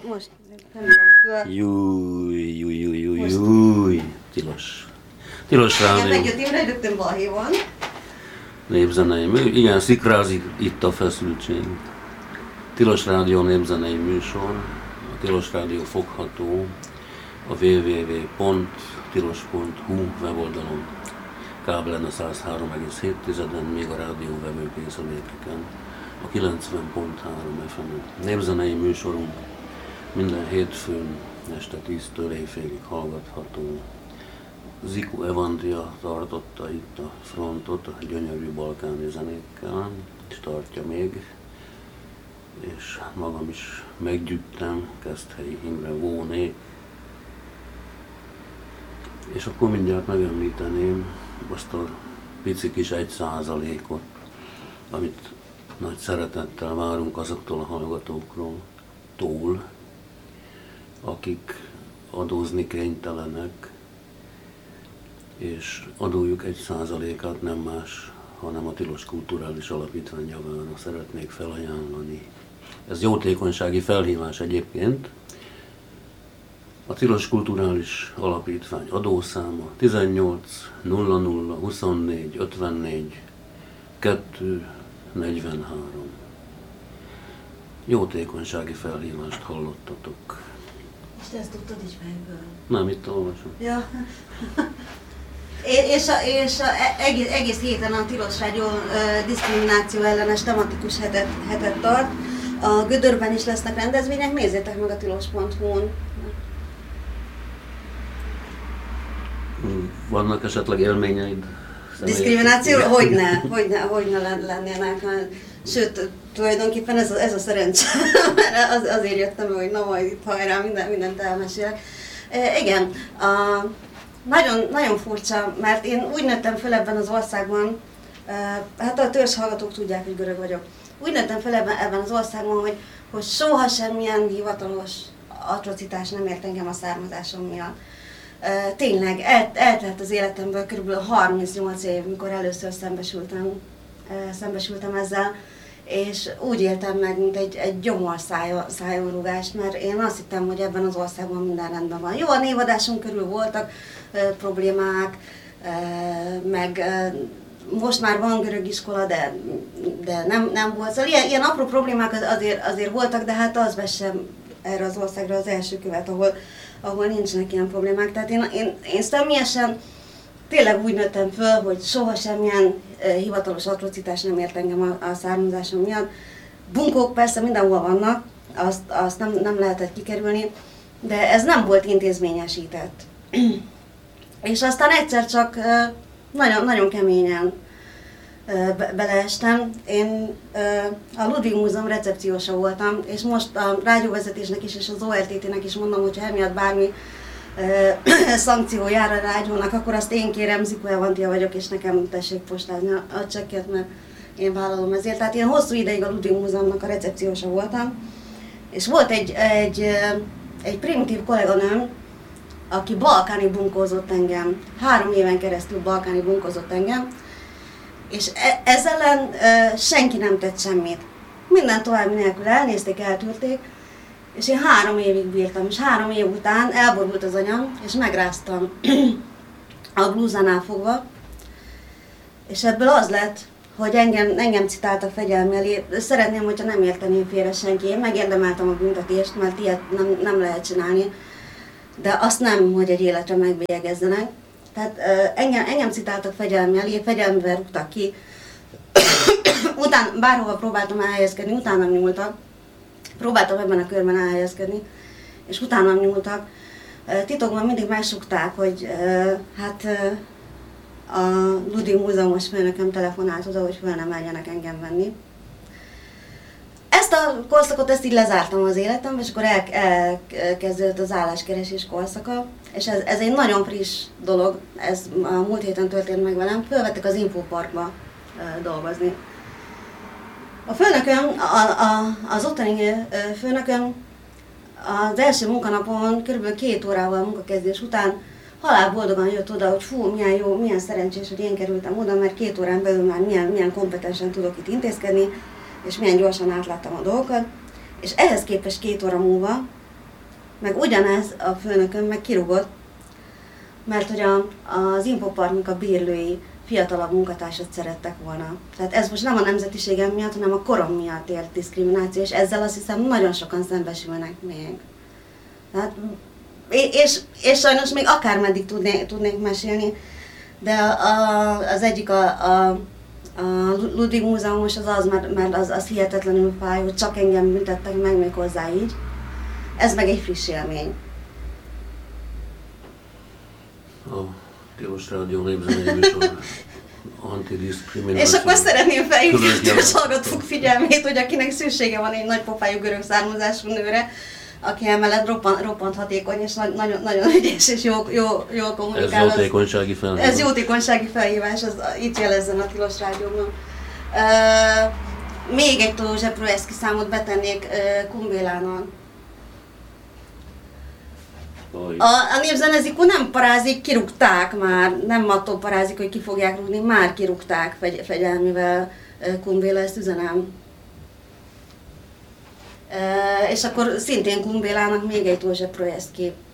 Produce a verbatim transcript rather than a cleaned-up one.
most nem tudom. Júj, júj, júj, júj, júj. Tilos. Tilos rádió. Igen, megjött Imre, rögtön balhévon. Népzenei. Igen, szikrázik itt a feszültség. Tilos Rádió népzenei műsor. A Tilos Rádió fogható a double-u double-u double-u pont tilos pont hu weboldalon. Kábelen a száz három egész hét, míg a rádióvevő készülékeken a kilencven pont három ef emen. Népzenei műsorunk minden hétfőn este tíztől éjfélig hallgatható. Ziku Evandia tartotta itt a frontot a gyönyörű balkáni zenékkel, és tartja még, és magam is meggyűjtem Keszthelyi Imre Vóné. És akkor mindjárt megemlíteném azt a pici kis egy százalékot, amit nagy szeretettel várunk azoktól a hallgatókról, tól, akik adózni kénytelenek, és adójuk egy százalékát nem más, hanem a Tilos Kulturális Alapítvány javára szeretnék felajánlani. Ez jótékonysági felhívás egyébként. A Tilos Kulturális Alapítvány adószáma tizennyolc nulla nulla huszonnégy ötvennégy kettő negyvenhárom. Jótékonysági felhívást hallottatok. És te ezt tudtad is fejből? Nem, itt olvasom. Ja. És, a, és a, egész, egész héten a Tilos Rádió uh, diszkrimináció ellenes tematikus hetet, hetet tart. A Gödörben is lesznek rendezvények, nézzétek meg a tilos pont hu-n. Vannak esetleg élményeid? Diszkrimináció? Hogyne, hogyne, hogyne lennének. Sőt, tulajdonképpen ez a, ez a szerencsé. az, azért jöttem, hogy na majd itt hajrá, minden, mindent elmesélek. E, igen, a, nagyon, nagyon furcsa, mert én úgy nőttem fel ebben az országban, e, hát a törzshallgatók tudják, hogy görög vagyok. Úgy nőttem fel ebben, ebben az országban, hogy, hogy soha semmilyen hivatalos atrocitás nem ért engem a származásom miatt. Uh, tényleg, el, eltelt az életemből kb. harmincnyolc év, mikor először szembesültem, uh, szembesültem ezzel, és úgy éltem meg, mint egy, egy gyomor szájórugás, mert én azt hittem, hogy ebben az országban minden rendben van. Jó, a névadáson körül voltak uh, problémák, uh, meg uh, most már van görög iskola, de, de nem, nem volt. Szóval ilyen, ilyen apró problémák az, azért, azért voltak, de hát az vessem erre az országra az első követ, ahol ahol nincsenek ilyen problémák. Tehát én, én, én személyesen tényleg úgy nőttem föl, hogy soha semmilyen uh, hivatalos atrocitás nem ért engem a, a származásom miatt. Bunkók persze mindenhol vannak, azt, azt nem, nem lehetett kikerülni, de ez nem volt intézményesített. És aztán egyszer csak uh, nagyon, nagyon keményen uh, be, beleestem. Én uh, a Ludwig Múzeum recepciósa voltam, és most a rádióvezetésnek is és az o er té té-nek is mondom, hogy ha emiatt bármi uh, szankció jár a rádiónak, akkor azt én kérem, Ziku Evandia vagyok, és nekem tessék postázni a, a csekket, mert én vállalom ezért. Tehát én hosszú ideig a Ludwig Múzeumnak a recepciósa voltam, és volt egy, egy, egy primitív kolléganőm, aki balkáni bunkózott engem, három éven keresztül balkáni bunkózott engem, és e- ezzel ellen e, senki nem tett semmit. Minden további nélkül elnézték, eltűrték, és én három évig bírtam, és három év után elborult az anyam, és megráztam a blúzánál fogva, és ebből az lett, hogy engem, engem citáltak fegyelmi elé. Szeretném, hogyha nem érteném félre senki. Én megérdemeltem a büntetést, mert ilyet nem, nem lehet csinálni, de azt nem, hogy egy életre megbélyegezzenek. Tehát uh, engem, engem citáltak fegyelmi elé, fegyelmivel rúgtak ki. Után, bárhova próbáltam elhelyezkedni, utánam nyúltak. Próbáltam ebben a körben elhelyezkedni, és utánam nyúltak. Uh, titokban mindig megsukták, hogy uh, hát uh, a Ludwig Múzeumos főnököm telefonált oda, hogy föl nem merjenek engem venni. Ezt a korszakot, ezt így lezártam az életembe, és akkor el, elkezdődött az álláskeresés korszaka, és ez, ez egy nagyon friss dolog, ez a múlt héten történt meg velem, fölvettek az Infoparkba e, dolgozni. A főnököm, a, a, az ottani főnököm az első munkanapon kb. két órával a munkakezdés után halálboldogan jött oda, hogy fú, milyen jó, milyen szerencsés, hogy én kerültem oda, mert két órán belül már milyen, milyen kompetensen tudok itt intézkedni, és milyen gyorsan átláttam a dolgokat. És ehhez képest két óra múlva meg ugyanez a főnököm meg kirúgott, mert hogy a, az Infoparknak a bérlői fiatalabb munkatársat szerettek volna. Tehát ez most nem a nemzetiségem miatt, hanem a korom miatt ért diszkrimináció, és ezzel azt hiszem nagyon sokan szembesülnek még. Tehát, és, és sajnos még akármeddig tudnék, tudnék mesélni, de a, a, az egyik a, a, a Ludwig Múzeumos az az, mert, mert az, az hihetetlenül fáj, hogy csak engem büntettek meg még hozzá így. Ez meg egy friss élmény. A Tilos Rádió népzenei műsor antidiszkrimináció. És akkor szeretném felhívni a hallgatók figyelmét, hogy akinek szüksége van egy nagypofájú görög származású nőre, aki emellett roppant, roppant hatékony és nagyon, nagyon ügyes és jól, jól, jól kommunikál. Ez jótékonysági felhívás. Ez jótékonysági felhívás, az itt jelezzen a Tilos Rádióban. Uh, még egy Tóth Zseprőeszki számot betennék uh, Kumbélának. A, a népzenezikó nem parázik, kirúgták már, nem attól parázik, hogy ki fogják rúgni, már kirúgták fegy, fegyelmivel Kumbéla, ezt üzenem. E, és akkor szintén Kumbélának még egy Tóth Zseprőeszki